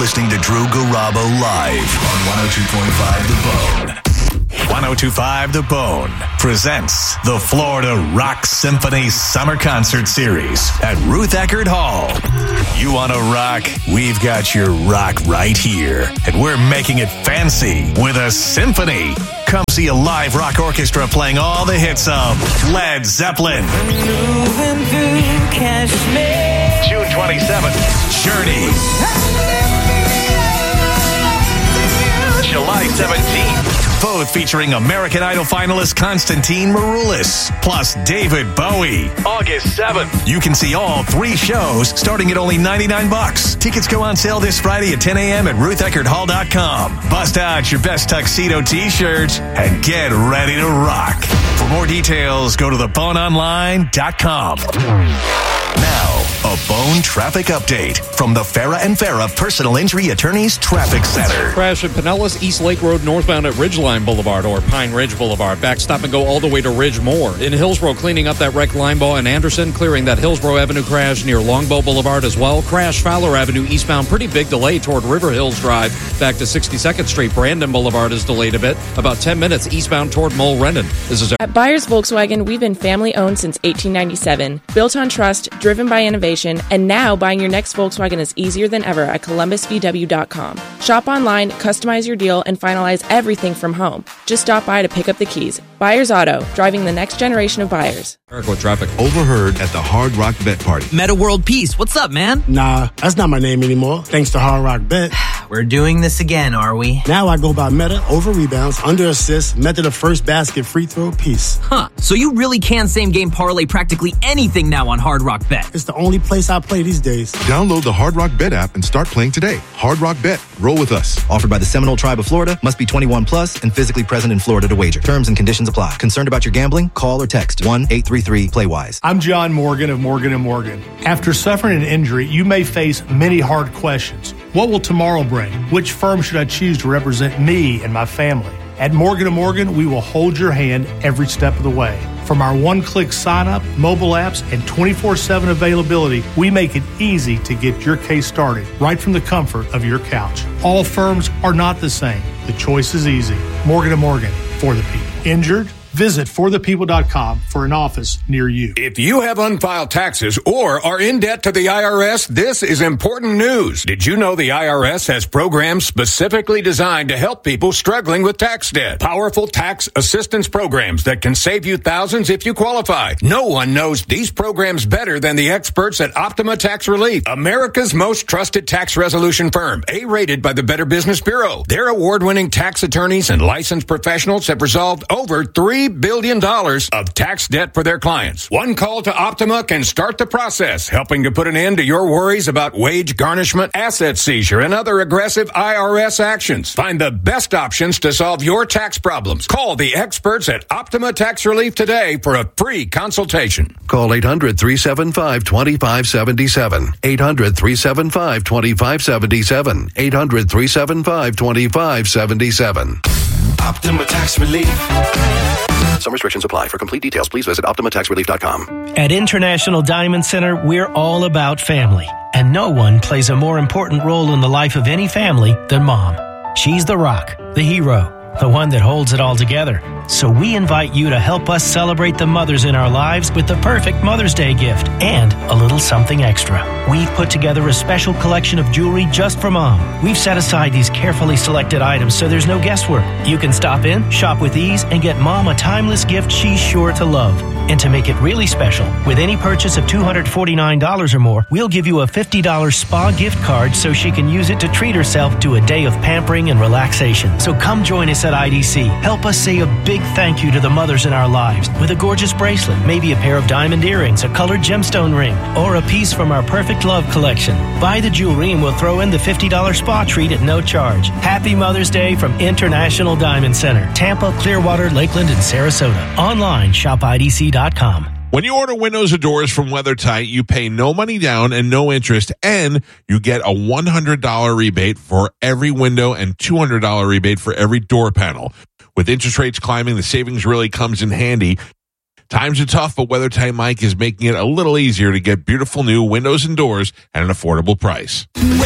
listening to Drew Garabo live on 102.5 The Bone. 102.5 The Bone presents the Florida Rock Symphony Summer Concert Series at Ruth Eckerd Hall. You want to rock? We've got your rock right here. And we're making it fancy with a symphony. Come see a live rock orchestra playing all the hits of Led Zeppelin. June 27th, Journey. July 17th, both featuring American Idol finalist Konstantin Maroulis, plus David Bowie. August 7th, you can see all three shows starting at only $99. Tickets go on sale this Friday at 10 a.m. at RuthEckerdHall.com. Bust out your best tuxedo t-shirts and get ready to rock. For more details, go to theboneonline.com. Now, a Bone traffic update from the Farah and Farah Personal Injury Attorneys Traffic Center. Crash at Pinellas, East Lake Road, northbound at Ridgeline Boulevard or Pine Ridge Boulevard. Back stop and go all the way to Ridgemore. In Hillsborough, cleaning up that wrecked Linebaugh and Anderson, clearing that Hillsborough Avenue crash near Longbow Boulevard as well. Crash Fowler Avenue eastbound, pretty big delay toward River Hills Drive. Back to 62nd Street, Brandon Boulevard is delayed a bit. About 10 minutes eastbound toward Mole Rendon. This is at Byers Volkswagen, we've been family-owned since 1897. Built on trust, driven by innovation, and now buying your next Volkswagen is easier than ever at ColumbusVW.com. Shop online, customize your deal, and finalize everything from home. Just stop by to pick up the keys. Byers Auto, driving the next generation of buyers. Traffic. Overheard at the Hard Rock Bet Party. Meta World Peace, what's up, man? Nah, that's not my name anymore, thanks to Hard Rock Bet. We're doing this again, are we? Now I go by Meta, over rebounds, under assists, method of first basket, free throw, piece. Huh, so you really can same game parlay practically anything now on Hard Rock Bet. It's the only place I play these days. Download the Hard Rock Bet app and start playing today. Hard Rock Bet. Roll with us. Offered by the Seminole Tribe of Florida. Must be 21 plus and physically present in Florida to wager. Terms and conditions apply. Concerned about your gambling? Call or text 1-833-PLAY-WISE. I'm John Morgan of Morgan & Morgan. After suffering an injury, you may face many hard questions. What will tomorrow bring? Which firm should I choose to represent me and my family? At Morgan & Morgan, we will hold your hand every step of the way. From our one-click sign-up, mobile apps, and 24/7 availability, we make it easy to get your case started right from the comfort of your couch. All firms are not the same. The choice is easy. Morgan & Morgan, for the people. Injured? Visit forthepeople.com for an office near you. If you have unfiled taxes or are in debt to the IRS, this is important news. Did you know the IRS has programs specifically designed to help people struggling with tax debt? Powerful tax assistance programs that can save you thousands if you qualify. No one knows these programs better than the experts at Optima Tax Relief, America's most trusted tax resolution firm, A-rated by the Better Business Bureau. Their award-winning tax attorneys and licensed professionals have resolved over $3 billion of tax debt for their clients. One call to Optima can start the process, helping to put an end to your worries about wage garnishment, asset seizure, and other aggressive IRS actions. Find the best options to solve your tax problems. Call the experts at Optima Tax Relief today for a free consultation. Call 800-375-2577. 800-375-2577. 800-375-2577. Optima Tax Relief. Some restrictions apply. For complete details, please visit OptimaTaxRelief.com. At International Diamond Center, we're all about family. And no one plays a more important role in the life of any family than Mom. She's the rock, the hero, the one that holds it all together. So we invite you to help us celebrate the mothers in our lives with the perfect Mother's Day gift and a little something extra. We've put together a special collection of jewelry just for Mom. We've set aside these carefully selected items so there's no guesswork. You can stop in, shop with ease, and get Mom a timeless gift she's sure to love. And to make it really special, with any purchase of $249 or more, we'll give you a $50 spa gift card so she can use it to treat herself to a day of pampering and relaxation. So come join us at IDC. Help us say a big thank you to the mothers in our lives with a gorgeous bracelet, maybe a pair of diamond earrings, a colored gemstone ring, or a piece from our Perfect Love collection. Buy the jewelry and we'll throw in the $50 spa treat at no charge. Happy Mother's Day from International Diamond Center, Tampa, Clearwater, Lakeland, and Sarasota. Online, shopidc.com. When you order windows or doors from WeatherTight, you pay no money down and no interest, and you get a $100 rebate for every window and $200 rebate for every door panel. With interest rates climbing, the savings really comes in handy. Times are tough, but WeatherTight Mike is making it a little easier to get beautiful new windows and doors at an affordable price.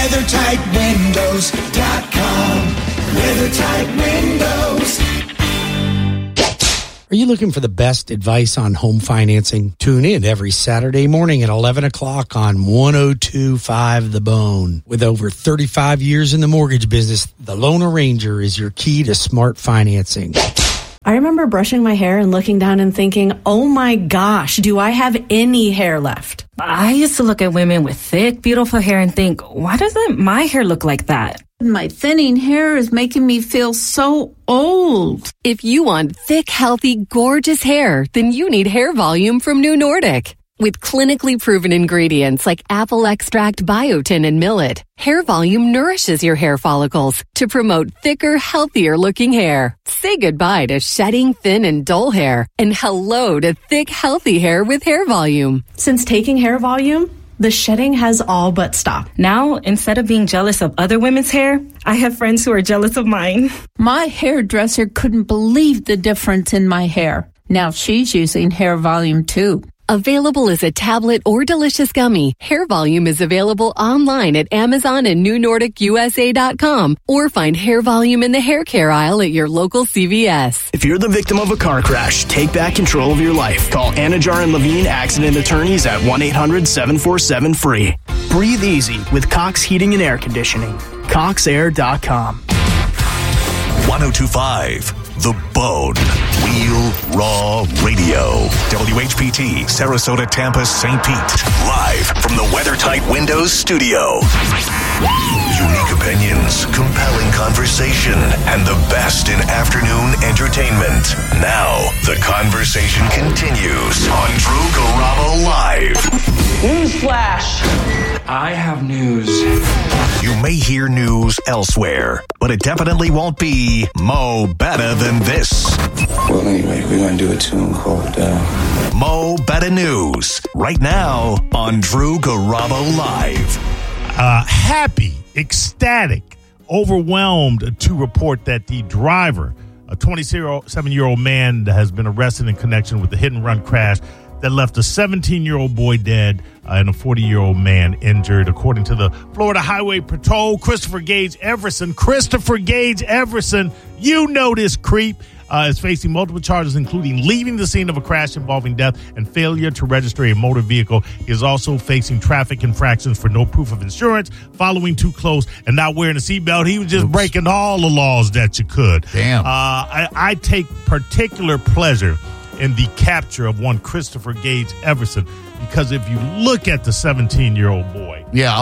WeatherTightWindows.com. WeatherTight Windows. Are you looking for the best advice on home financing? Tune in every Saturday morning at 11 o'clock on 102.5 The Bone. With over 35 years in the mortgage business, the Loan Arranger is your key to smart financing. I remember brushing my hair and looking down and thinking, oh my gosh, do I have any hair left? I used to look at women with thick, beautiful hair and think, why doesn't my hair look like that? My thinning hair is making me feel so old. If you want thick, healthy, gorgeous hair, then you need Hair Volume from New Nordic. With clinically proven ingredients like apple extract, biotin, and millet, Hair Volume nourishes your hair follicles to promote thicker, healthier looking hair. Say goodbye to shedding, thin, and dull hair, and hello to thick, healthy hair with Hair Volume. Since taking Hair Volume, the shedding has all but stopped. Now, instead of being jealous of other women's hair, I have friends who are jealous of mine. My hairdresser couldn't believe the difference in my hair. Now she's using Hair Volume too. Available as a tablet or delicious gummy, Hair Volume is available online at Amazon and NewNordicUSA.com, or find Hair Volume in the hair care aisle at your local CVS. If you're the victim of a car crash, take back control of your life. Call Anajar and Levine Accident Attorneys at 1-800-747-FREE. Breathe easy with Cox Heating and Air Conditioning. CoxAir.com. 102.5 The Bone. Real Raw Radio. WHPT, Sarasota, Tampa, St. Pete. Live from the WeatherTight Windows studio. Unique opinions, compelling conversation, and the best in afternoon entertainment. Now, the conversation continues on Drew Garabo Live. Newsflash! I have news. You may hear news elsewhere, but it definitely won't be Mo Better Than This. Well, anyway, we're going to do a tune called Mo Better News, right now on Drew Garabo Live. Happy, ecstatic, overwhelmed to report that the driver, a 27-year-old man, has been arrested in connection with the hit-and-run crash that left a 17-year-old boy dead and a 40-year-old man injured. According to the Florida Highway Patrol, Christopher Gage Everson, you know this creep, is facing multiple charges, including leaving the scene of a crash involving death and failure to register a motor vehicle. He is also facing traffic infractions for no proof of insurance, following too close, and not wearing a seatbelt. He was just breaking all the laws that you could. Damn. I take particular pleasure in the capture of one Christopher Gage Everson, because if you look at the 17-year-old boy. Yeah.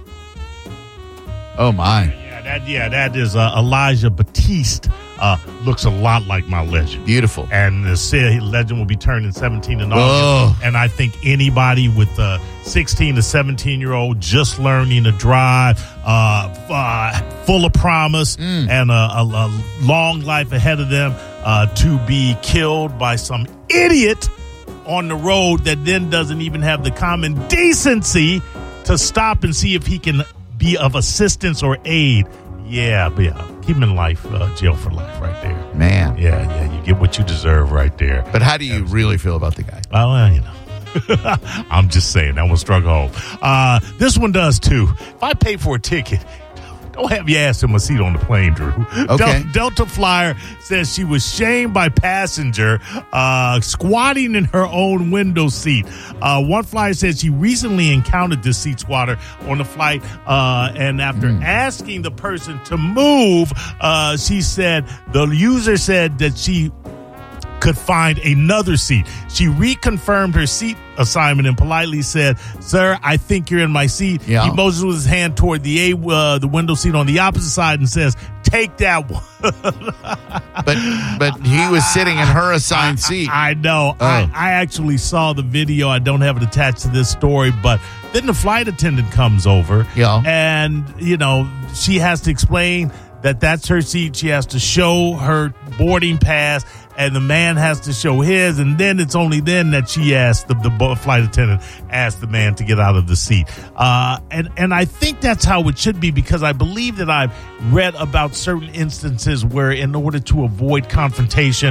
Oh, my. That is Elijah Batiste. Looks a lot like my legend. Beautiful. And the legend will be turning 17 in August. And I think anybody with a 16 to 17-year-old just learning to drive, full of promise, and a long life ahead of them, to be killed by some idiot on the road that then doesn't even have the common decency to stop and see if he can be of assistance or aid. Yeah. Keep him in life, jail for life right there. Man. Yeah, you get what you deserve right there. But how do you really feel about the guy? Well, you know. I'm just saying, that one struck home. This one does too. If I pay for a ticket, don't have your ass in my seat on the plane, Drew. Okay. Delta Flyer says she was shamed by passenger squatting in her own window seat. One flyer said she recently encountered this seat squatter on the flight, and after asking the person to move, she said the user said that she could find another seat. She reconfirmed her seat assignment and politely said, "Sir, I think you're in my seat." Yeah. He motions with his hand toward the window seat on the opposite side and says, "Take that one." but he was sitting in her assigned seat. I know. Oh. I actually saw the video. I don't have it attached to this story, but then the flight attendant comes over, and she has to explain that that's her seat. She has to show her boarding pass, and the man has to show his, and then it's only then that she asked, the flight attendant asked the man to get out of the seat. And I think that's how it should be, because I believe that I've read about certain instances where, in order to avoid confrontation,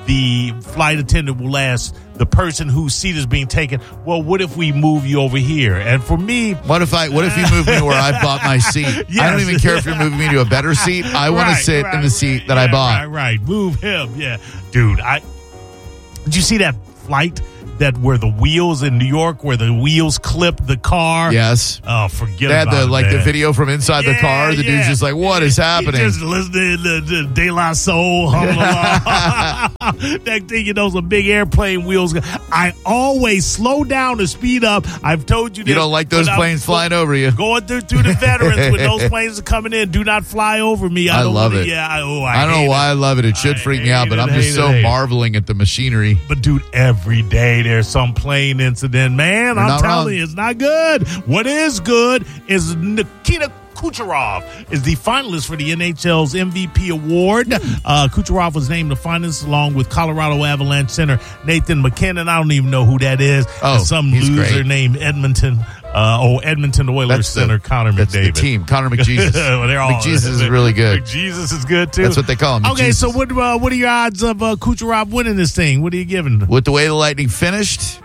the flight attendant will ask the person whose seat is being taken, well, what if we move you over here? And for me, what if you move me where I bought my seat? Yes. I don't even care if you're moving me to a better seat. I want to sit in the seat that I bought. Right. Move him. Yeah. Dude, did you see that flight where the wheels in New York, where the wheels clip the car? Yes. Oh, forget about it. They had the video from inside the car. The dude's just like, what is happening? He's just listening to De La Soul humming along. Next thing you know, some big airplane wheels. I always slow down to speed up. I've told you this. You don't like those planes flying over you. Going through the veterans when those planes are coming in. Do not fly over me. I love it. Yeah, I don't know why I love it. It should freak me out, but I'm just so marveling at the machinery. But dude, every day there's some plane incident, man. I'm telling you, it's not good. What is good is Nikita Kucherov is the finalist for the NHL's MVP award. Kucherov was named the finalist along with Colorado Avalanche center Nathan McKinnon. I don't even know who that is. Some loser named Edmonton. Edmonton Oilers center Connor McDavid. That's the team. Connor McJesus. McJesus is really good. McJesus is good too. That's what they call him. Okay, so what are your odds of Kucherov winning this thing? What are you giving? With the way the Lightning finished,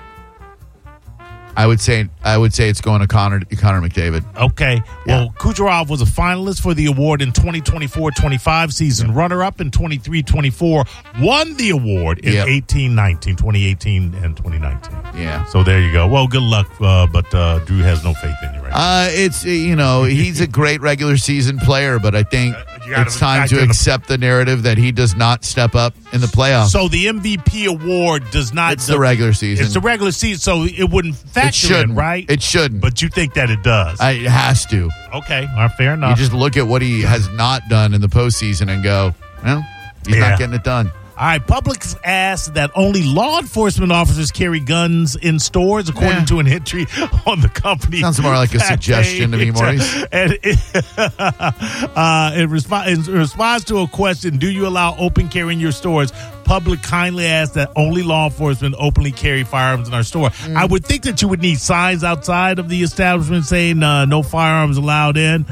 I would say it's going to Connor McDavid. Okay. Yeah. Well, Kucherov was a finalist for the award in 2024-25 season, runner-up in 23-24, won the award in 18-19, 2018 and 2019. Yeah. So there you go. Well, good luck, but Drew has no faith in you right now. He's a great regular season player, but I think it's time to accept the narrative that he does not step up in the playoffs. So the MVP award does not... It's the regular season. It's the regular season, so it wouldn't factor in, right? It shouldn't. But you think that it does? It has to. Okay, all right, fair enough. You just look at what he has not done in the postseason and go, well, he's not getting it done. All right, Publix asked that only law enforcement officers carry guns in stores, according to an entry on the company. Sounds more like a suggestion to me, Maurice. And in response to a question, do you allow open carry in your stores? Public kindly asked that only law enforcement openly carry firearms in our store. I would think that you would need signs outside of the establishment saying no firearms allowed in.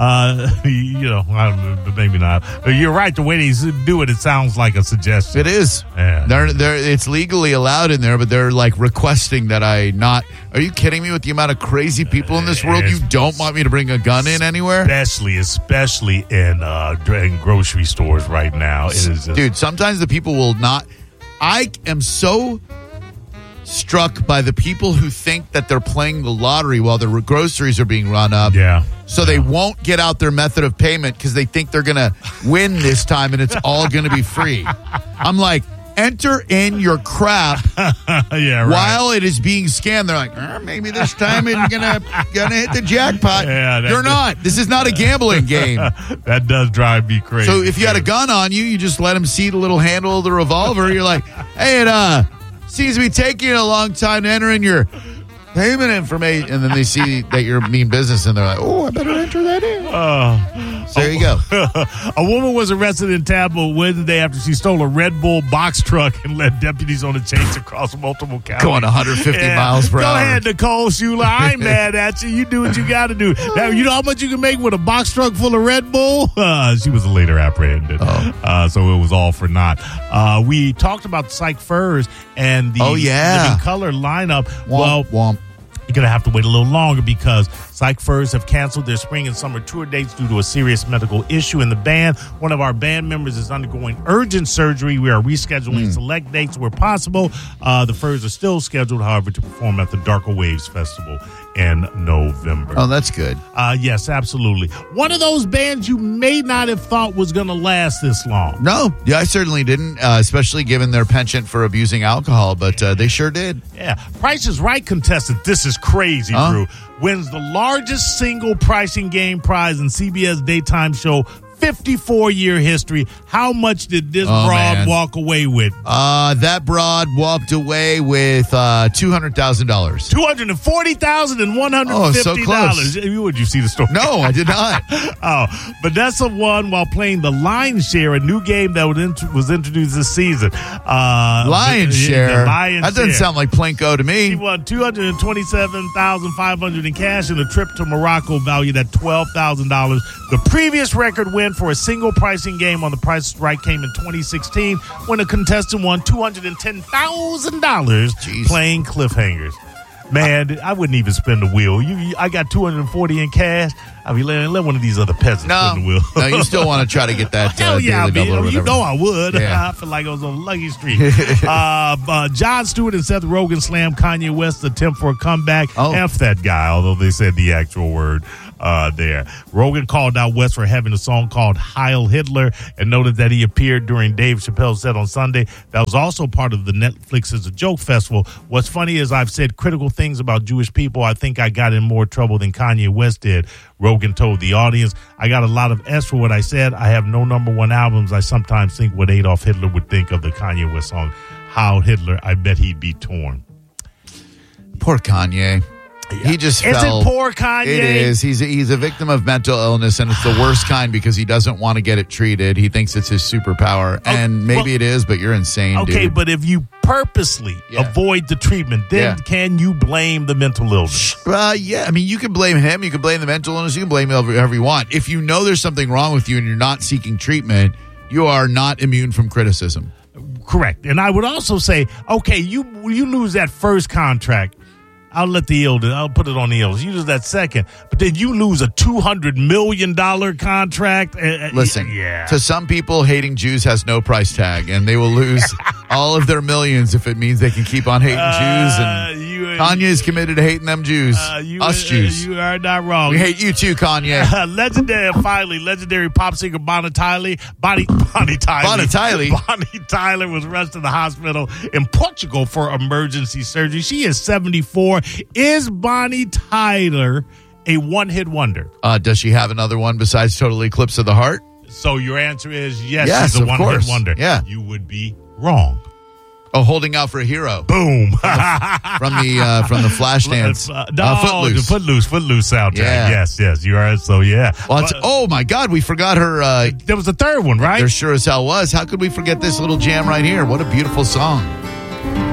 Maybe not. You're right. The way they do it, it sounds like a suggestion. It is. Yeah. It's legally allowed in there, but they're like requesting that I not. Are you kidding me with the amount of crazy people in this world? You don't want me to bring a gun in anywhere? Especially in grocery stores right now. It is just... Dude, sometimes the people will not. I am so struck by the people who think that they're playing the lottery while the groceries are being run up. Yeah. So they won't get out their method of payment because they think they're going to win this time and it's all going to be free. I'm like, enter in your crap while it is being scanned. They're like, maybe this time it's gonna hit the jackpot. You're not. This is not a gambling game. That does drive me crazy. So if you had a gun on you, you just let them see the little handle of the revolver. You're like, hey, it seems to be taking a long time to enter in your payment information, and then they see that you're mean business, and they're like, "Oh, I better enter that in." So there you go. A woman was arrested in Tampa Wednesday after she stole a Red Bull box truck and led deputies on a chase across multiple counties. Going 150 miles per hour. Go ahead, Nicole Shula. I ain't mad at you. You do what you got to do. Now, you know how much you can make with a box truck full of Red Bull? She was later apprehended. So it was all for naught. We talked about Psych Furs and the Living Color lineup. Womp. You're going to have to wait a little longer because Psych Furs have canceled their spring and summer tour dates due to a serious medical issue in the band. One of our band members is undergoing urgent surgery. We are rescheduling select dates where possible. The Furs are still scheduled, however, to perform at the Darker Waves Festival in November. Oh, that's good. Yes, absolutely. One of those bands you may not have thought was going to last this long. No, I certainly didn't, especially given their penchant for abusing alcohol, but they sure did. Yeah. Price is Right contestant, this is crazy, Drew, wins the largest single pricing game prize in CBS daytime show 54-year history. How much did this broad walk away with? That broad walked away with $200,000. $240,150. Oh, so close. Would you see the story? No, I did not. Vanessa won while playing the Lion Share, a new game that was introduced this season. Lion Share? That doesn't sound like Plinko to me. She won $227,500 in cash and a trip to Morocco valued at $12,000. The previous record win for a single pricing game on The Price is Right came in 2016 when a contestant won $210,000 playing cliffhangers. Man, I wouldn't even spin the wheel. I got $240 in cash. I'll be let one of these other peasants spin the wheel. No, you still want to try to get that Hell yeah, daily double or you whatever. know I would. Yeah. I feel like I was on Lucky Street. Jon Stewart and Seth Rogen slammed Kanye West's attempt for a comeback. F that guy, although they said the actual word there. Rogen called out West for having a song called Heil Hitler and noted that he appeared during Dave Chappelle's set on Sunday. That was also part of the Netflix is a Joke Festival. What's funny is I've said critical things about Jewish people. I think I got in more trouble than Kanye West did. Rogen told the audience, I got a lot of S for what I said. I have no number one albums. I sometimes think what Adolf Hitler would think of the Kanye West song, Heil Hitler. I bet he'd be torn. Poor Kanye. He just Is fell. it poor Kanye? It is. He's a victim of mental illness, and it's the worst kind because he doesn't want to get it treated. He thinks it's his superpower, and maybe it is, but you're insane, Okay, dude. but if you purposely avoid the treatment, then can you blame the mental illness? Yeah. I mean, you can blame him. You can blame the mental illness. You can blame whoever you want. If you know there's something wrong with you and you're not seeking treatment, you are not immune from criticism. Correct. And I would also say, okay, you lose that first contract. I'll put it on the Ills. You lose that second, but then you lose a $200 million contract. Listen, to some people, hating Jews has no price tag, and they will lose all of their millions if it means they can keep on hating Jews. And Kanye is committed to hating them Jews, us Jews. You are not wrong. We hate you too, Kanye. Legendary pop singer Bonnie Tyler was rushed to the hospital in Portugal for emergency surgery. She is 74. Is Bonnie Tyler a one-hit wonder? Does she have another one besides Total Eclipse of the Heart? So your answer is yes, she's a one-hit wonder. Yeah. You would be wrong. Oh, Holding Out for a Hero. Boom. from the Flashdance. Footloose. The Footloose soundtrack. Yeah. Yes, you are. So, yeah. Well, oh, my God. We forgot her. There was a third one, right? There sure as hell was. How could we forget this little jam right here? What a beautiful song.